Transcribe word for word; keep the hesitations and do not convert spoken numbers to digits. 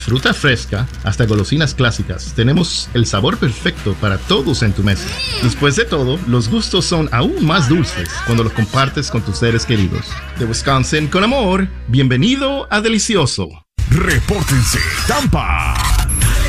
Fruta fresca hasta golosinas clásicas, tenemos el sabor perfecto para todos en tu mesa. Después de todo, los gustos son aún más dulces cuando los compartes con tus seres queridos. De Wisconsin con amor, bienvenido a Delicioso. Repórtense, Tampa.